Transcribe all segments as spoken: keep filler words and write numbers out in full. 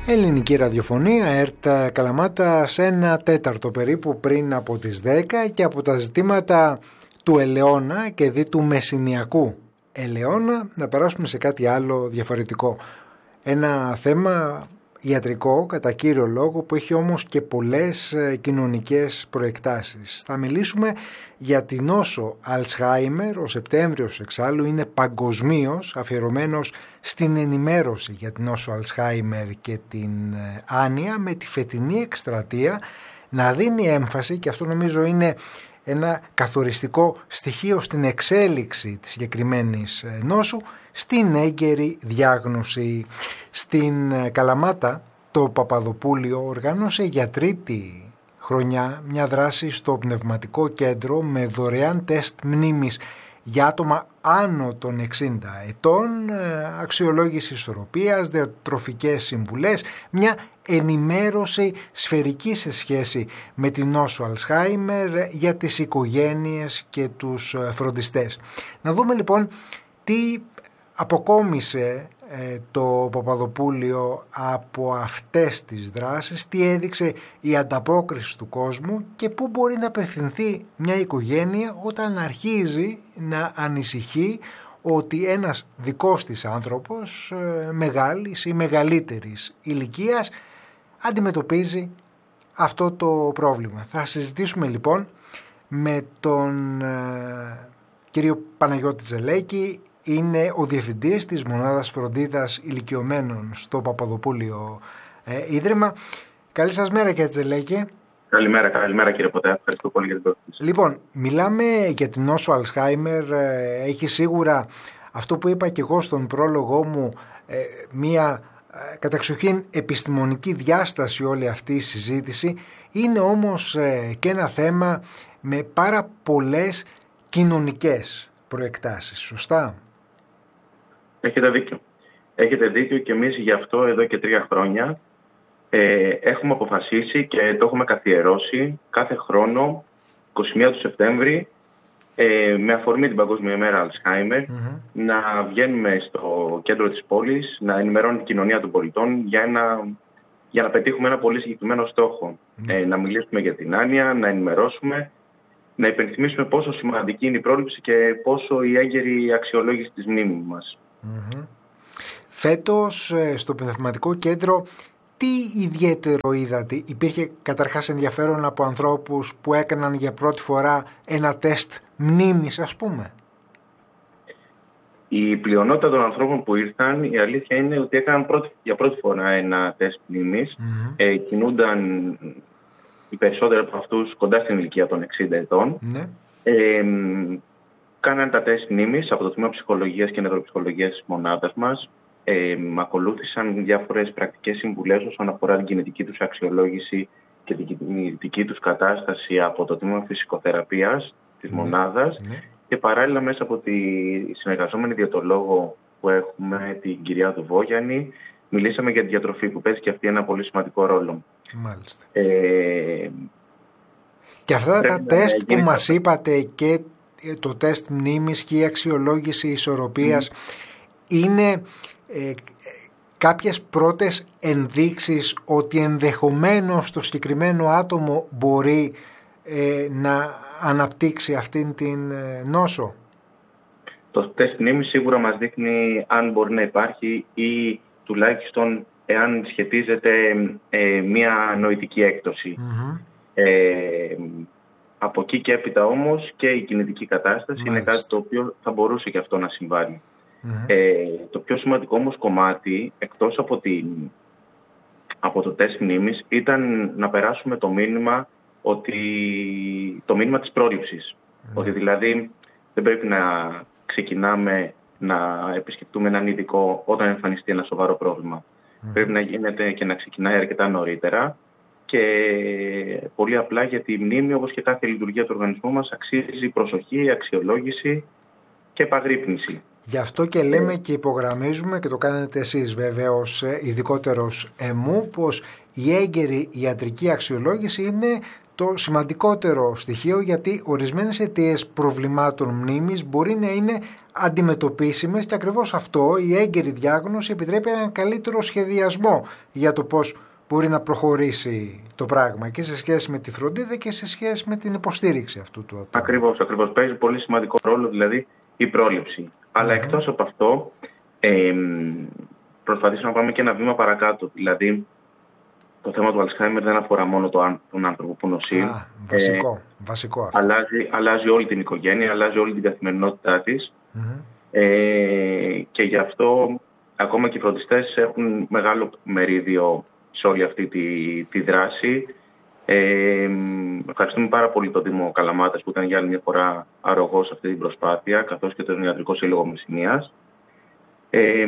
Ελληνική ραδιοφωνία, ΕΡΤ Καλαμάτα, σε ένα τέταρτο περίπου πριν από τις δέκα, και από τα ζητήματα του ελαιώνα και δι του μεσηνιακού ελαιώνα να περάσουμε σε κάτι άλλο διαφορετικό. Ένα θέμα ιατρικό κατά κύριο λόγο, που έχει όμως και πολλές κοινωνικές προεκτάσεις. Θα μιλήσουμε για την νόσο Αλτσχάιμερ. Ο Σεπτέμβριος εξάλλου είναι παγκοσμίως αφιερωμένος στην ενημέρωση για την νόσο Αλτσχάιμερ και την άνοια, με τη φετινή εκστρατεία να δίνει έμφαση, και αυτό νομίζω είναι ένα καθοριστικό στοιχείο στην εξέλιξη της συγκεκριμένης νόσου, στην έγκαιρη διάγνωση. Στην Καλαμάτα το Παπαδοπούλιο οργάνωσε για τρίτη χρονιά μια δράση στο πνευματικό κέντρο με δωρεάν τεστ μνήμης για άτομα άνω των εξήντα ετών, αξιολόγηση ισορροπίας, διατροφικές συμβουλές, μια ενημέρωση σφαιρική σε σχέση με την νόσο Αλτσχάιμερ για τις οικογένειες και τους φροντιστές. Να δούμε λοιπόν τι αποκόμισε ε, το Παπαδοπούλιο από αυτές τις δράσεις, τι έδειξε η ανταπόκριση του κόσμου και πού μπορεί να απευθυνθεί μια οικογένεια όταν αρχίζει να ανησυχεί ότι ένας δικός της άνθρωπος ε, μεγάλης ή μεγαλύτερης ηλικίας αντιμετωπίζει αυτό το πρόβλημα. Θα συζητήσουμε λοιπόν με τον ε, κύριο Παναγιώτη Τζελέκη. Είναι ο διευθυντής της Μονάδας Φροντίδας Ηλικιωμένων στο Παπαδοπούλιο ε, Ίδρυμα. Καλή σας μέρα, κύριε Τζελέκη. Καλημέρα, καλημέρα κύριε Ποτέ. Ευχαριστώ πολύ για την πρόσκληση. Λοιπόν, μιλάμε για την νόσο Αλτσχάιμερ. Ε, έχει σίγουρα, αυτό που είπα και εγώ στον πρόλογό μου, ε, μία ε, καταξοχήν επιστημονική διάσταση όλη αυτή η συζήτηση. Είναι όμως ε, και ένα θέμα με πάρα πολλές κοινωνικές προεκτάσεις. Σωστά? Έχετε δίκιο. Έχετε δίκιο και εμείς γι' αυτό εδώ και τρία χρόνια ε, έχουμε αποφασίσει και το έχουμε καθιερώσει κάθε χρόνο είκοσι μία του Σεπτέμβρη ε, με αφορμή την Παγκόσμια ημέρα Αλτσχάιμερ mm-hmm. να βγαίνουμε στο κέντρο της πόλης, να ενημερώνει την κοινωνία των πολιτών για, ένα, για να πετύχουμε ένα πολύ συγκεκριμένο στόχο. Mm-hmm. Ε, να μιλήσουμε για την άνοια, να ενημερώσουμε, να υπενθυμίσουμε πόσο σημαντική είναι η πρόληψη και πόσο η έγκαιρη αξιολόγηση της μνήμης μας. Mm-hmm. Φέτος στο πνευματικό κέντρο τι ιδιαίτερο είδατε? Υπήρχε καταρχάς ενδιαφέρον από ανθρώπους που έκαναν για πρώτη φορά ένα τεστ μνήμης, ας πούμε? Η πλειονότητα των ανθρώπων που ήρθαν, η αλήθεια είναι ότι έκαναν πρώτη, για πρώτη φορά ένα τεστ μνήμης. Mm-hmm. Ε, κινούνταν οι περισσότεροι από αυτούς κοντά στην ηλικία των εξήντα ετών. Mm-hmm. Ε, Κάναν τα τεστ μνήμης από το τμήμα ψυχολογίας και νευροπsychologiας της μονάδας μας. Ε, ακολούθησαν διάφορες πρακτικές συμβουλές όσον αφορά την κινητική τους αξιολόγηση και την κινητική τους κατάσταση από το τμήμα φυσικοθεραπείας της mm. μονάδας. Mm. Και παράλληλα μέσα από τη συνεργαζόμενη διαιτολόγο που έχουμε, την κυρία Δουβόγιαννη, μιλήσαμε για τη διατροφή που παίζει και αυτή ένα πολύ σημαντικό ρόλο. Μάλιστα. Ε, και αυτά τα τεστ που μας είπατε, και το τεστ μνήμης και η αξιολόγηση ισορροπίας, mm. είναι ε, κάποιες πρώτες ενδείξεις ότι ενδεχομένως το συγκεκριμένο άτομο μπορεί ε, να αναπτύξει αυτήν την ε, νόσο? Το τεστ μνήμης σίγουρα μας δείχνει αν μπορεί να υπάρχει ή τουλάχιστον εάν σχετίζεται ε, μια νοητική έκπτωση. Mm-hmm. Ε, Από εκεί και έπειτα όμως και η κινητική κατάσταση Μάλιστα. είναι κάτι το οποίο θα μπορούσε και αυτό να συμβάλλει. Mm-hmm. Ε, το πιο σημαντικό όμως κομμάτι, εκτός από, την, από το τεστ μνήμης, ήταν να περάσουμε το μήνυμα, ότι, το μήνυμα της πρόληψης. Mm-hmm. Ότι δηλαδή δεν πρέπει να ξεκινάμε να επισκεφτούμε έναν ειδικό όταν εμφανιστεί ένα σοβαρό πρόβλημα. Mm-hmm. Πρέπει να γίνεται και να ξεκινάει αρκετά νωρίτερα. Και πολύ απλά γιατί η μνήμη, όπως και κάθε λειτουργία του οργανισμού μας, αξίζει προσοχή, αξιολόγηση και επαγρύπνηση. Γι' αυτό και λέμε και υπογραμμίζουμε, και το κάνετε εσείς βέβαια ως ειδικότερος εμού, πως η έγκαιρη ιατρική αξιολόγηση είναι το σημαντικότερο στοιχείο, γιατί ορισμένες αιτίες προβλημάτων μνήμης μπορεί να είναι αντιμετωπίσιμες και ακριβώς αυτό, η έγκαιρη διάγνωση, επιτρέπει έναν καλύτερο σχεδιασμό για το πώς μπορεί να προχωρήσει το πράγμα και σε σχέση με τη φροντίδα και σε σχέση με την υποστήριξη αυτού του ατόμου. Ακριβώς, ακριβώς. Παίζει πολύ σημαντικό ρόλο δηλαδή η πρόληψη. Mm-hmm. Αλλά εκτός από αυτό, ε, προσπαθήσουμε να πάμε και ένα βήμα παρακάτω. Δηλαδή, το θέμα του Alzheimer δεν αφορά μόνο τον άνθρωπο που νοσεί. Α, βασικό, ε, βασικό αυτό. Αλλάζει, αλλάζει όλη την οικογένεια, αλλάζει όλη την καθημερινότητά της. Mm-hmm. Ε, και γι' αυτό ακόμα και οι φροντιστές έχουν μεγάλο μερίδιο σε όλη αυτή τη, τη δράση. Ε, ευχαριστούμε πάρα πολύ τον Δήμο Καλαμάτας που ήταν για άλλη μια φορά αρρωγός σε αυτή την προσπάθεια, καθώς και τον Ιατρικό Σύλλογο Μεσσηνίας. Ε,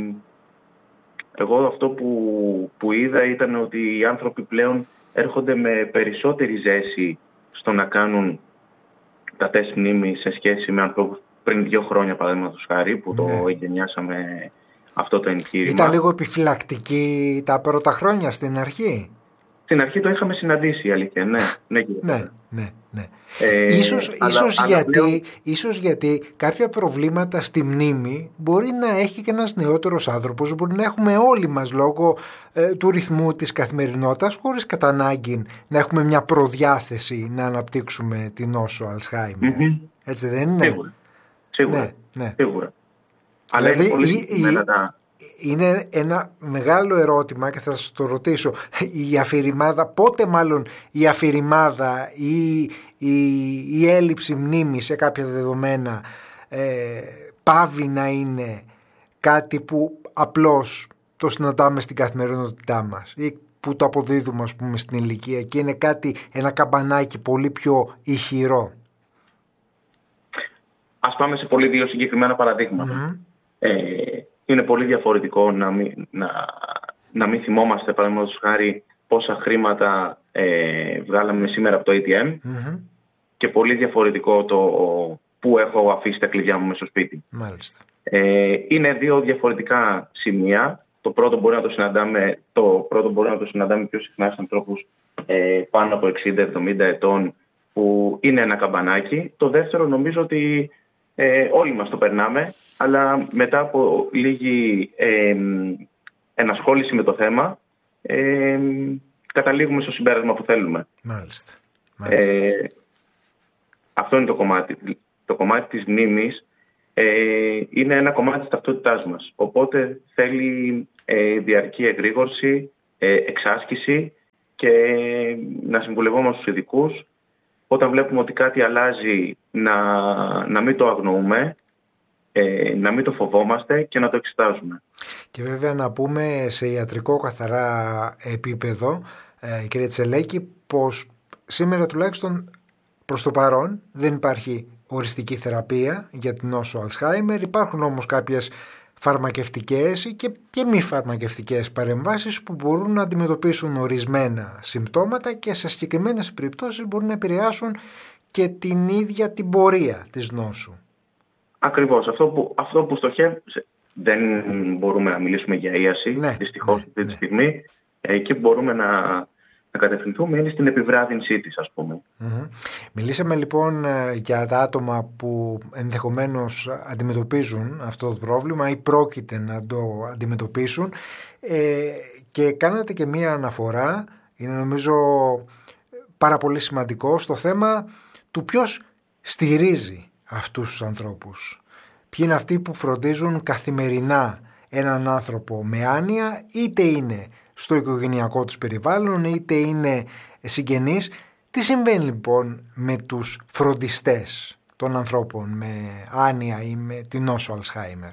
εγώ αυτό που, που είδα ήταν ότι οι άνθρωποι πλέον έρχονται με περισσότερη ζέση στο να κάνουν τα τεστ μνήμης σε σχέση με ανθρώπους πριν δύο χρόνια, παραδείγματος χάρη, που το ναι. εγκαινιάσαμε αυτό το εγχείρημα. Ήταν λίγο επιφυλακτική τα πρώτα χρόνια στην αρχή. Στην αρχή το είχαμε συναντήσει, η αλήθεια. Ναι, ναι, ναι, ναι, ναι. Ε, ίσως, αλλά, ίσως, αλλά γιατί, πλέον... ίσως γιατί κάποια προβλήματα στη μνήμη μπορεί να έχει και ένας νεότερος άνθρωπος, μπορεί να έχουμε όλοι μας λόγω ε, του ρυθμού της καθημερινότητας, χωρίς κατά ανάγκη να έχουμε μια προδιάθεση να αναπτύξουμε την νόσο Alzheimer. Mm-hmm. Έτσι δεν είναι? Σίγουρα. Σίγουρα. Ναι, ναι. Σίγουρα. Αλλά δηλαδή, είναι πολύ η, η, τα... είναι ένα μεγάλο ερώτημα και θα σας το ρωτήσω. Η αφηρημάδα, πότε μάλλον η αφηρημάδα ή η, η έλλειψη μνήμης σε κάποια δεδομένα ε, πάβει να είναι κάτι που απλώς το συναντάμε στην καθημερινότητά μας ή που το αποδίδουμε, ας πούμε, στην ηλικία και είναι κάτι, ένα καμπανάκι πολύ πιο ηχηρό? Ας πάμε σε πολύ δύο συγκεκριμένα παραδείγματα. Mm-hmm. Ε, είναι πολύ διαφορετικό να μην, να, να μην θυμόμαστε, παραδείγματος χάρη, πόσα χρήματα ε, βγάλαμε σήμερα από το έι τι εμ mm-hmm. και πολύ διαφορετικό το πού έχω αφήσει τα κλειδιά μου μες στο σπίτι. Μάλιστα. Ε, είναι δύο διαφορετικά σημεία. Το πρώτο μπορεί να το συναντάμε, το πρώτο μπορεί να το συναντάμε πιο συχνά σε ανθρώπους ε, πάνω από εξήντα εβδομήντα ετών, που είναι ένα καμπανάκι. Το δεύτερο νομίζω ότι Ε, όλοι μας το περνάμε, αλλά μετά από λίγη ε, ενασχόληση με το θέμα ε, καταλήγουμε στο συμπέρασμα που θέλουμε. Μάλιστα. Μάλιστα. Ε, αυτό είναι το κομμάτι. Το κομμάτι της μνήμης ε, είναι ένα κομμάτι της ταυτότητάς μας. Οπότε θέλει ε, διαρκή εγρήγορση, ε, εξάσκηση και να συμβουλευόμαστε στους ειδικούς όταν βλέπουμε ότι κάτι αλλάζει, να, να μην το αγνοούμε, ε, να μην το φοβόμαστε και να το εξετάζουμε. Και βέβαια να πούμε σε ιατρικό καθαρά επίπεδο, ε, κύριε Τσελέκη, πως σήμερα τουλάχιστον προς το παρόν δεν υπάρχει οριστική θεραπεία για την νόσο Alzheimer. Υπάρχουν όμως κάποιες φαρμακευτικές και, και μη φαρμακευτικές παρεμβάσεις που μπορούν να αντιμετωπίσουν ορισμένα συμπτώματα και σε συγκεκριμένες περιπτώσεις μπορούν να επηρεάσουν και την ίδια την πορεία της νόσου. Ακριβώς. Αυτό που, αυτό που στοχεύει, δεν μπορούμε να μιλήσουμε για ίαση, ναι, δυστυχώς ναι, αυτή τη ναι. στιγμή, εκεί μπορούμε να, να κατευθυνθούμε είναι στην επιβράδυνσή της, ας πούμε. Mm-hmm. Μιλήσαμε λοιπόν για τα άτομα που ενδεχομένως αντιμετωπίζουν αυτό το πρόβλημα ή πρόκειται να το αντιμετωπίσουν ε, και κάνατε και μία αναφορά, είναι νομίζω πάρα πολύ σημαντικό, στο θέμα του ποιος στηρίζει αυτούς τους ανθρώπους. Ποιοι είναι αυτοί που φροντίζουν καθημερινά έναν άνθρωπο με άνοια, είτε είναι στο οικογενειακό τους περιβάλλον, είτε είναι συγγενείς. Τι συμβαίνει λοιπόν με τους φροντιστές των ανθρώπων με άνοια ή με την νόσο Alzheimer?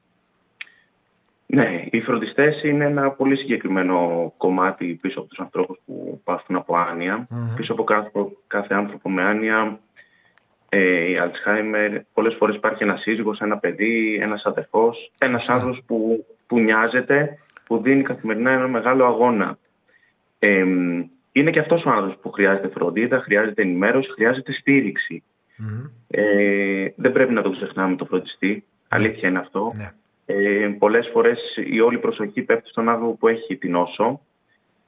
Ναι, οι φροντιστές είναι ένα πολύ συγκεκριμένο κομμάτι πίσω από τους ανθρώπους που πάσχουν από άνοια. Mm-hmm. Πίσω από κάθε, κάθε άνθρωπο με άνοια, ε, η Alzheimer, πολλές φορές υπάρχει ένας σύζυγος, ένα παιδί, ένας αδερφός, ένας άνθρωπος που, που νοιάζεται, που δίνει καθημερινά ένα μεγάλο αγώνα. Ε, είναι και αυτός ο άνθρωπος που χρειάζεται φροντίδα, χρειάζεται ενημέρωση, χρειάζεται στήριξη. Mm-hmm. Ε, δεν πρέπει να το ξεχνάμε το φροντιστή, mm-hmm. αλήθεια είναι αυτό. Mm-hmm. Ε, πολλές φορές η όλη προσοχή πέφτει στον άνθρωπο που έχει την νόσο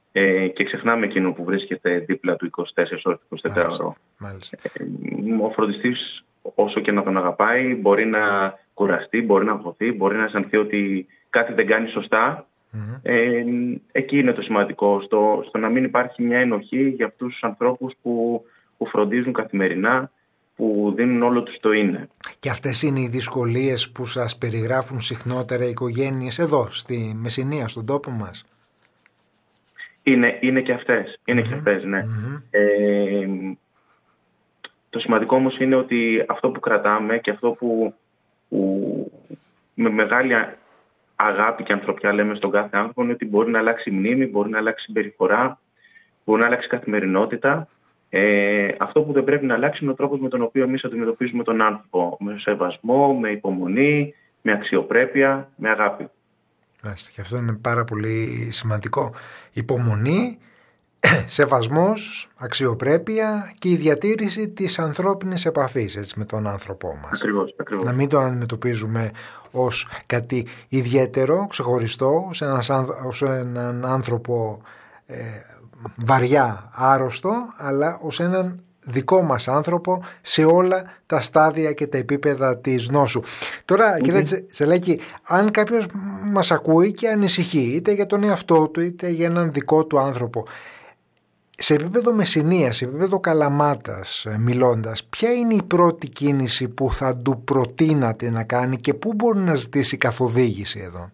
ε, και ξεχνάμε εκείνο που βρίσκεται δίπλα του είκοσι τέσσερις ώρες, είκοσι τέσσερα ώρο. Ε, ο φροντιστής, όσο και να τον αγαπάει, μπορεί να κουραστεί, μπορεί να αγχωθεί, μπορεί να αισθανθεί ότι κάτι δεν κάνει σωστά. Mm-hmm. Ε, εκεί είναι το σημαντικό, στο, στο να μην υπάρχει μια ενοχή για αυτούς τους ανθρώπους που, που φροντίζουν καθημερινά, που δίνουν όλο τους το είναι. Και αυτές είναι οι δυσκολίες που σας περιγράφουν συχνότερα οι οικογένειες εδώ, στη Μεσσηνία, στον τόπο μας? Είναι, είναι και αυτές, είναι mm-hmm. και αυτές, ναι. Mm-hmm. Ε, το σημαντικό όμως είναι ότι αυτό που κρατάμε και αυτό που, που με μεγάλη αγάπη και ανθρωπιά λέμε στον κάθε άνθρωπο είναι ότι μπορεί να αλλάξει μνήμη, μπορεί να αλλάξει συμπεριφορά, μπορεί να αλλάξει καθημερινότητα. Ε, αυτό που δεν πρέπει να αλλάξει είναι ο τρόπος με τον οποίο εμείς αντιμετωπίζουμε τον άνθρωπο. Με σεβασμό, με υπομονή, με αξιοπρέπεια, με αγάπη. Άστε, και αυτό είναι πάρα πολύ σημαντικό. Υπομονή, σεβασμός, αξιοπρέπεια και η διατήρηση της ανθρώπινης επαφής, έτσι, με τον άνθρωπό μας. Ακριβώς, ακριβώς. Να μην το αντιμετωπίζουμε ως κάτι ιδιαίτερο, ξεχωριστό, ως, ένας, ως έναν άνθρωπο ε, βαριά άρρωστο, αλλά ως έναν δικό μας άνθρωπο σε όλα τα στάδια και τα επίπεδα της νόσου. Τώρα, mm-hmm. κύριε Τσελέκη, αν κάποιος μας ακούει και ανησυχεί είτε για τον εαυτό του είτε για έναν δικό του άνθρωπο, σε επίπεδο Μεσσηνίας, σε επίπεδο Καλαμάτας μιλώντας, ποια είναι η πρώτη κίνηση που θα του προτείνατε να κάνει και πού μπορεί να ζητήσει καθοδήγηση εδώ?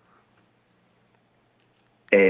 Ε,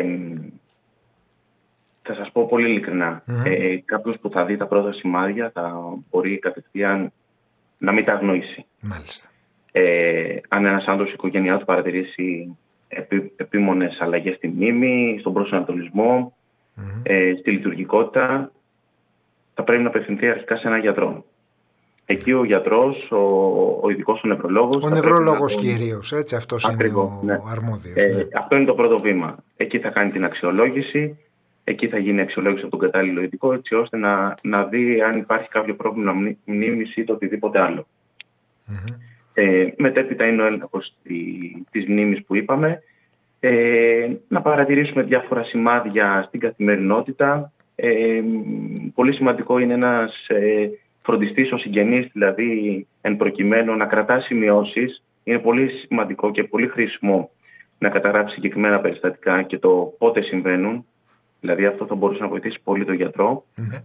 θα σας πω πολύ ειλικρινά. Mm-hmm. Ε, κάποιος που θα δει τα πρώτα σημάδια θα μπορεί κατευθείαν να μην τα αγνοήσει. Μάλιστα. Ε, αν ένας άνθρωπος η οικογένειά του παρατηρήσει επί, επίμονες αλλαγές στη μνήμη, στον προσανατολισμό, Mm-hmm. Ε, στη λειτουργικότητα, θα πρέπει να απευθυνθεί αρχικά σε έναν γιατρό. Εκεί ο γιατρός, ο, ο ειδικός ο νευρολόγος. Ο νευρολόγος κυρίως, έτσι, αυτός ακριβώς, είναι ο, ναι. ο αρμόδιος. Ε, ναι. Αυτό είναι το πρώτο βήμα. Εκεί θα κάνει την αξιολόγηση, εκεί θα γίνει αξιολόγηση από τον κατάλληλο ειδικό, έτσι ώστε να, να δει αν υπάρχει κάποιο πρόβλημα μνήμης ή το οτιδήποτε άλλο. Mm-hmm. Ε, μετέπειτα είναι ο έλεγχος της μνήμης που είπαμε. Ε, να παρατηρήσουμε διάφορα σημάδια στην καθημερινότητα. Ε, πολύ σημαντικό είναι ένας ε, φροντιστής, ο συγγενής, δηλαδή εν προκειμένου να κρατά σημειώσεις. Είναι πολύ σημαντικό και πολύ χρήσιμο να καταγράψει συγκεκριμένα περιστατικά και το πότε συμβαίνουν. Δηλαδή αυτό θα μπορούσε να βοηθήσει πολύ τον γιατρό. Mm-hmm.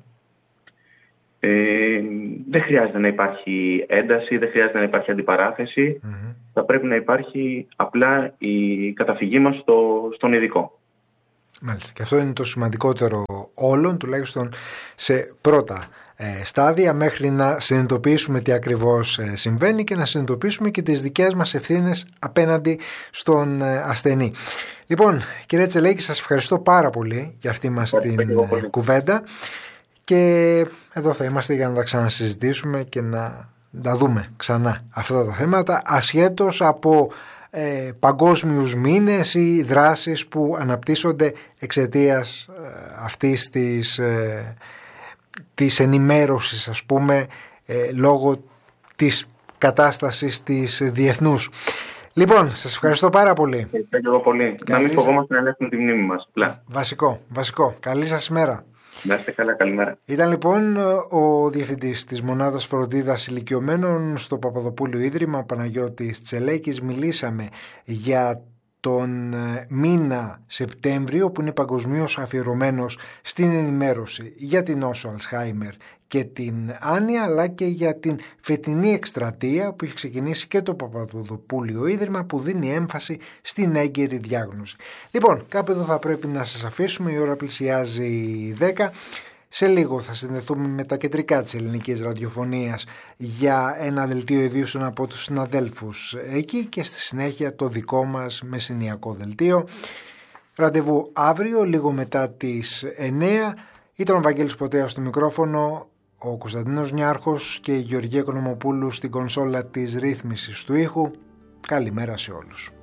Ε, δεν χρειάζεται να υπάρχει ένταση, δεν χρειάζεται να υπάρχει αντιπαράθεση. Mm-hmm. Θα πρέπει να υπάρχει απλά η καταφυγή μας στο, στον ειδικό. Μάλιστα. Και αυτό είναι το σημαντικότερο όλων, τουλάχιστον σε πρώτα ε, στάδια, μέχρι να συνειδητοποιήσουμε τι ακριβώς ε, συμβαίνει και να συνειδητοποιήσουμε και τις δικές μας ευθύνες απέναντι στον ε, ασθενή. Λοιπόν, κύριε Τσελέκη, σας ευχαριστώ πάρα πολύ για αυτή μας την ε, κουβέντα. Και εδώ θα είμαστε για να τα ξανασυζητήσουμε και να τα δούμε ξανά αυτά τα θέματα, ασχέτως από ε, παγκόσμιους μήνες ή δράσεις που αναπτύσσονται εξαιτίας ε, αυτής της, ε, της ενημέρωσης, ας πούμε, ε, λόγω της κατάστασης της διεθνούς. Λοιπόν, σας ευχαριστώ πάρα πολύ. Ευχαριστώ πολύ. Καλή... Να μην φοβόμαστε να ελέγχουμε τη μνήμη μας. Πλά. Βασικό, βασικό. Καλή σας ημέρα. Να είστε καλά, καλημέρα. Ήταν λοιπόν ο διευθυντής της Μονάδας Φροντίδας Ηλικιωμένων στο Παπαδοπούλιο Ίδρυμα, ο Παναγιώτης Τσελέκης. Μιλήσαμε για τον μήνα Σεπτέμβριο που είναι παγκοσμίως αφιερωμένος στην ενημέρωση για την νόσο Αλσχάιμερ και την άνοια, αλλά και για την φετινή εκστρατεία που έχει ξεκινήσει και το Παπαδοπούλιο Ίδρυμα, που δίνει έμφαση στην έγκαιρη διάγνωση. Λοιπόν, κάπου εδώ θα πρέπει να σας αφήσουμε, η ώρα πλησιάζει δέκα. Σε λίγο θα συνδεθούμε με τα κεντρικά της ελληνικής ραδιοφωνίας για ένα δελτίο ειδήσεων από τους συναδέλφους εκεί και στη συνέχεια το δικό μας μεσηνιακό δελτίο. Ραντεβού αύριο λίγο μετά τις εννέα. Ήταν ο Βαγγέλης Ποτέας στο μικρόφωνο, ο Κωνσταντίνος Νιάρχος και η Γεωργία Οικονομοπούλου στην κονσόλα της ρύθμισης του ήχου. Καλημέρα σε όλους.